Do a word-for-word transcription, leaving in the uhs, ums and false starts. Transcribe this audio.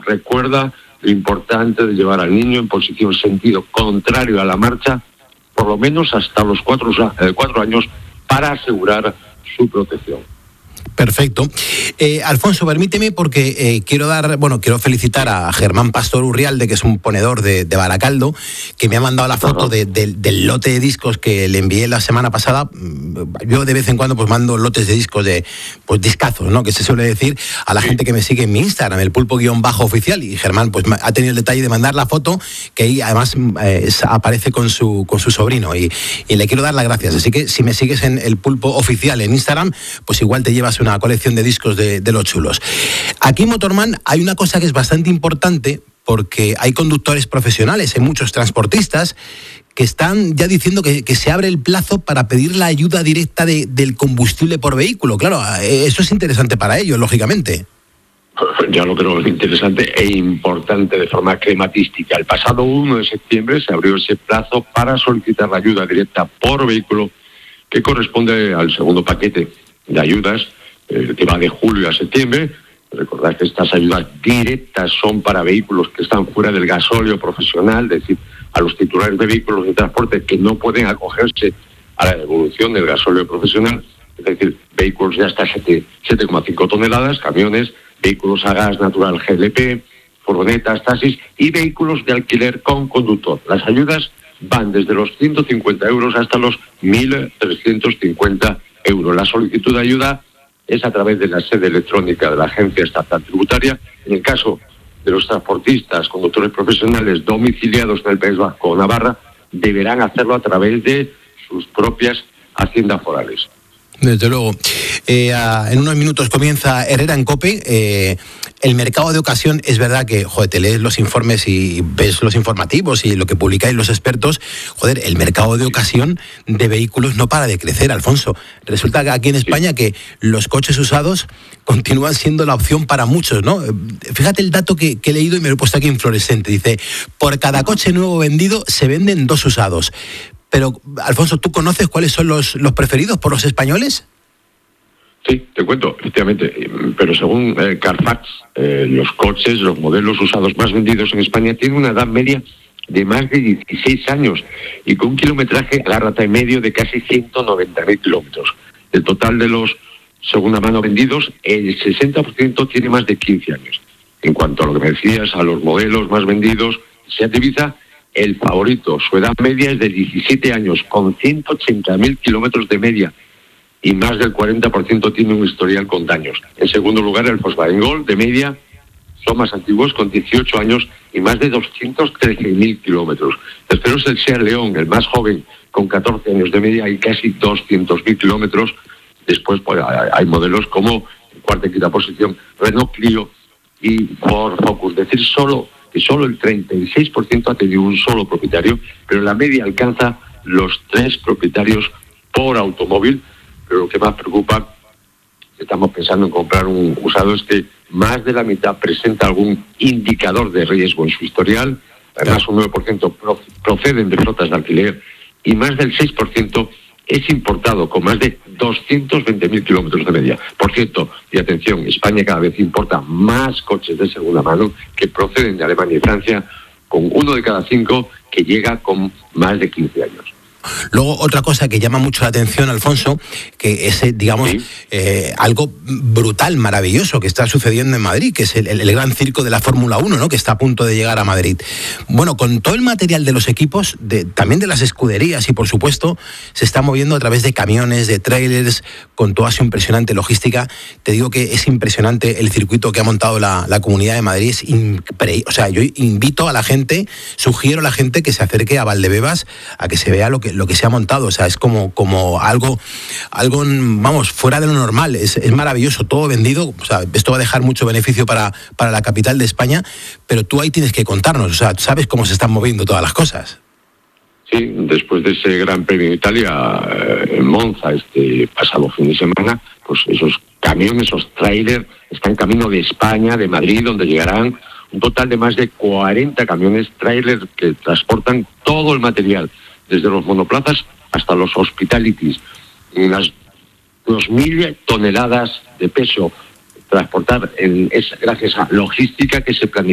recuerda lo importante de llevar al niño en posición sentido contrario a la marcha, por lo menos hasta los cuatro, eh, cuatro años, para asegurar su protección. Perfecto. Eh, Alfonso, permíteme porque eh, quiero dar, bueno, quiero felicitar a Germán Pastor Urrialde, que es un ponedor de, de Baracaldo, que me ha mandado la foto de, de, del lote de discos que le envié la semana pasada. Yo de vez en cuando pues mando lotes de discos de, pues discazos, ¿no? Que se suele decir a la gente que me sigue en mi Instagram, el pulpo guión bajo oficial, y Germán pues ha tenido el detalle de mandar la foto, que ahí además eh, aparece con su, con su sobrino, y, y le quiero dar las gracias. Así que si me sigues en el pulpo oficial en Instagram, pues igual te llevas una colección de discos de, de los chulos. Aquí en Motorman hay una cosa que es bastante importante, porque hay conductores profesionales, hay muchos transportistas que están ya diciendo que, que se abre el plazo para pedir la ayuda directa de, del combustible por vehículo. Claro, eso es interesante para ellos, lógicamente. Ya lo creo interesante e importante de forma climatística. El pasado uno de septiembre se abrió ese plazo para solicitar la ayuda directa por vehículo, que corresponde al segundo paquete de ayudas, el que va de julio a septiembre. Recordad que estas ayudas directas son para vehículos que están fuera del gasóleo profesional, es decir, a los titulares de vehículos de transporte que no pueden acogerse a la devolución del gasóleo profesional, es decir, vehículos de hasta siete coma cinco toneladas, camiones, vehículos a gas natural G L P, furgonetas, taxis y vehículos de alquiler con conductor. Las ayudas van desde los ciento cincuenta euros hasta los mil trescientos cincuenta euros. La solicitud de ayuda es a través de la sede electrónica de la Agencia Estatal Tributaria. En el caso de los transportistas, conductores profesionales domiciliados en el País Vasco o Navarra, deberán hacerlo a través de sus propias haciendas forales. Desde luego. Eh, a, en unos minutos comienza Herrera en COPE. Eh, el mercado de ocasión, es verdad que, joder, te lees los informes y ves los informativos y lo que publicáis los expertos. Joder, el mercado de ocasión de vehículos no para de crecer, Alfonso. Resulta que aquí en España que los coches usados continúan siendo la opción para muchos, ¿no? Fíjate el dato que, que he leído y me lo he puesto aquí en fluorescente. Dice, por cada coche nuevo vendido se venden dos usados. Pero, Alfonso, ¿tú conoces cuáles son los, los preferidos por los españoles? Sí, te cuento, efectivamente. Pero según eh, Carfax, eh, los coches, los modelos usados más vendidos en España tienen una edad media de más de dieciséis años y con un kilometraje a la rata y medio de casi ciento noventa mil kilómetros. El total de los segunda mano vendidos, el sesenta por ciento tiene más de quince años. En cuanto a lo que me decías, a los modelos más vendidos, Seat Ibiza, el favorito, su edad media es de diecisiete años, con ciento ochenta mil kilómetros de media, y más del cuarenta por ciento tiene un historial con daños. En segundo lugar, el Volkswagen Gol, de media, son más antiguos, con dieciocho años y más de doscientos trece mil kilómetros. Tercero es el Seat León, el más joven, con catorce años de media y casi doscientos mil kilómetros. Después pues, hay modelos como, en cuarta y quinta posición, Renault Clio y Ford Focus. Es decir, solo, que solo el treinta y seis por ciento ha tenido un solo propietario, pero la media alcanza los tres propietarios por automóvil. Pero lo que más preocupa, estamos pensando en comprar un usado, es que más de la mitad presenta algún indicador de riesgo en su historial. Además, un nueve por ciento proceden de flotas de alquiler y más del seis por ciento es importado, con más de doscientos veinte mil kilómetros de media. Por cierto, y atención, España cada vez importa más coches de segunda mano que proceden de Alemania y Francia, con uno de cada cinco que llega con más de quince años. Luego, otra cosa que llama mucho la atención, Alfonso, que es, digamos, sí. eh, algo brutal, maravilloso que está sucediendo en Madrid, que es el, el, el gran circo de la Fórmula uno, ¿no?, que está a punto de llegar a Madrid. Bueno, con todo el material de los equipos, de, también de las escuderías y, por supuesto, se está moviendo a través de camiones, de trailers, con toda su impresionante logística. Te digo que es impresionante el circuito que ha montado la, la Comunidad de Madrid. Es impre... O sea, yo invito a la gente, sugiero a la gente que se acerque a Valdebebas a que se vea lo que lo que se ha montado. O sea, es como, como algo, algo, vamos, fuera de lo normal. Es, es maravilloso, todo vendido. O sea, esto va a dejar mucho beneficio para, para la capital de España, pero tú ahí tienes que contarnos. O sea, sabes cómo se están moviendo todas las cosas. Sí, después de ese Gran Premio de Italia, eh, en Monza, este pasado fin de semana, pues esos camiones, esos trailers, están camino de España, de Madrid, donde llegarán un total de más de cuarenta camiones trailers que transportan todo el material, desde los monoplazas hasta los hospitalities. Unas dos mil toneladas de peso transportar en, es gracias a logística que se planifica